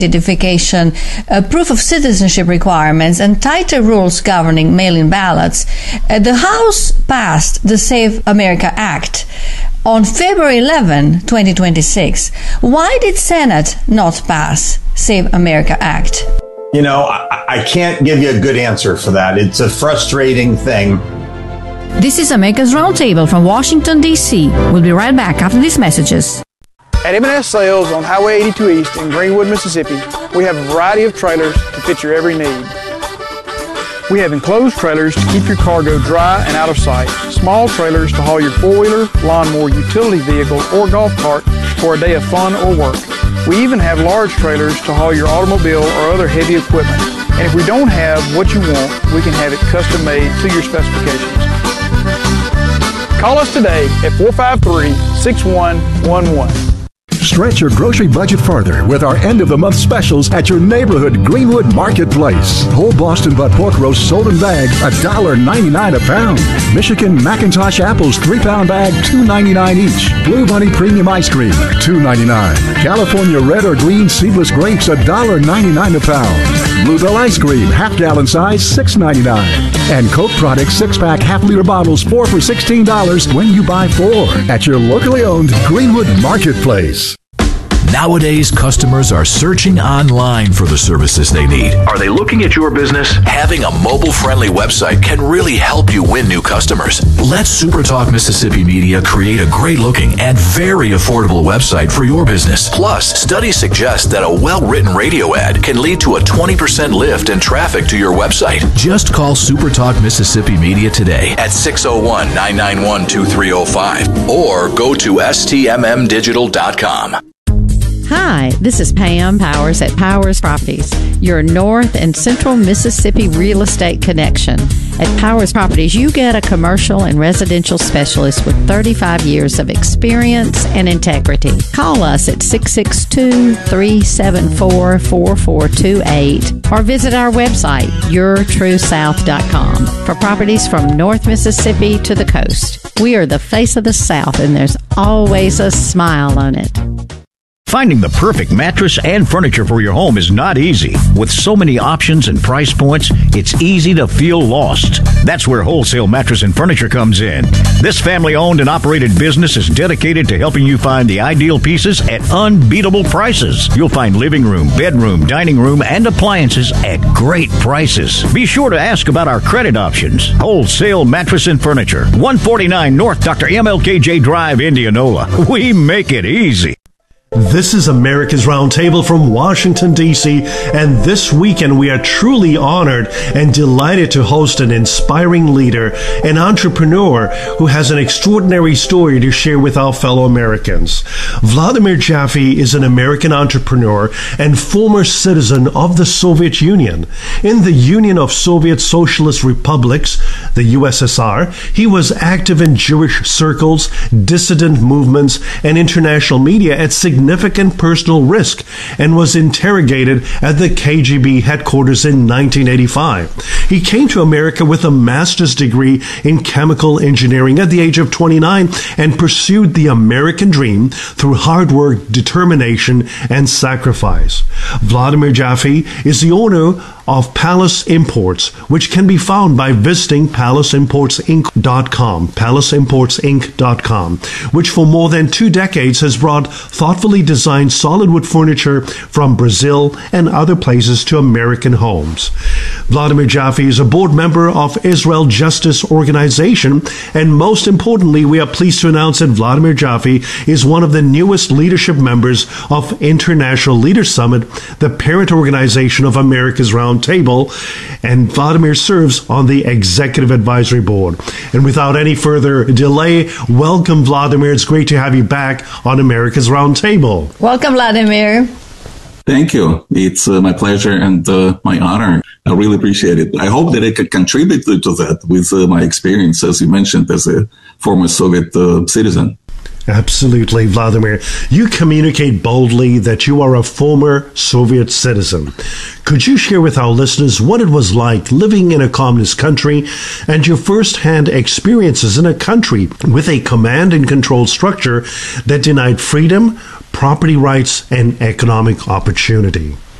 identification, proof of citizenship requirements, and tighter rules governing mail-in ballots, the House passed the Save America Act on February 11, 2026. Why did Senate not pass Save America Act? You know, I can't give you a good answer for that. It's a frustrating thing. This is America's Roundtable from Washington, D.C. We'll be right back after these messages. At M&S Sales on Highway 82 East in Greenwood, Mississippi, we have a variety of trailers to fit your every need. We have enclosed trailers to keep your cargo dry and out of sight, small trailers to haul your four-wheeler, lawnmower, utility vehicle, or golf cart for a day of fun or work. We even have large trailers to haul your automobile or other heavy equipment. And if we don't have what you want, we can have it custom made to your specifications. Call us today at 453-6111. Stretch your grocery budget further with our end-of-the-month specials at your neighborhood Greenwood Marketplace. Whole Boston butt pork roast sold in bag, $1.99 a pound. Michigan McIntosh apples, 3-pound bag, $2.99 each. Blue Bunny premium ice cream, $2.99. California red or green seedless grapes, $1.99 a pound. Bluebell ice cream, half-gallon size, $6.99. And Coke products, 6-pack half-liter bottles, 4 for $16 when you buy 4 at your locally owned Greenwood Marketplace. Nowadays, customers are searching online for the services they need. Are they looking at your business? Having a mobile-friendly website can really help you win new customers. Let SuperTalk Mississippi Media create a great-looking and very affordable website for your business. Plus, studies suggest that a well-written radio ad can lead to a 20% lift in traffic to your website. Just call SuperTalk Mississippi Media today at 601-991-2305 or go to stmmdigital.com. Hi, this is Pam Powers at Powers Properties, your North and Central Mississippi real estate connection. At Powers Properties, you get a commercial and residential specialist with 35 years of experience and integrity. Call us at 662-374-4428 or visit our website, yourtruesouth.com, for properties from North Mississippi to the coast. We are the face of the South, and there's always a smile on it. Finding the perfect mattress and furniture for your home is not easy. With so many options and price points, it's easy to feel lost. That's where Wholesale Mattress and Furniture comes in. This family-owned and operated business is dedicated to helping you find the ideal pieces at unbeatable prices. You'll find living room, bedroom, dining room, and appliances at great prices. Be sure to ask about our credit options. Wholesale Mattress and Furniture, 149 North Dr. MLKJ Drive, Indianola. We make it easy. This is America's Roundtable from Washington, D.C., and this weekend we are truly honored and delighted to host an inspiring leader, an entrepreneur who has an extraordinary story to share with our fellow Americans. Vladimir Jaffe is an American entrepreneur and former citizen of the Soviet Union. In the Union of Soviet Socialist Republics, the USSR, he was active in Jewish circles, dissident movements, and international media at significant personal risk, and was interrogated at the KGB headquarters in 1985. He came to America with a master's degree in chemical engineering at the age of 29 and pursued the American dream through hard work, determination, and sacrifice. Vladimir Jaffe is the owner of Palace Imports, which can be found by visiting PalaceImportsInc.com, PalaceImportsInc.com, which for more than 2 decades has brought thoughtfully designed solid wood furniture from Brazil and other places to American homes. Vladimir Jaffe is a board member of Israel Justice Organization, and most importantly, we are pleased to announce that Vladimir Jaffe is one of the newest leadership members of International Leaders Summit, the parent organization of America's Roundtable, and Vladimir serves on the Executive Advisory Board. And without any further delay, welcome, Vladimir. It's great to have you back on America's Roundtable. Welcome, Vladimir. Thank you. It's my pleasure and my honor. I really appreciate it. I hope that I could contribute to that with my experience, as you mentioned, as a former Soviet citizen. Absolutely, Vladimir. You communicate boldly that you are a former Soviet citizen. Could you share with our listeners what it was like living in a communist country and your first-hand experiences in a country with a command and control structure that denied freedom, property rights, and economic opportunity?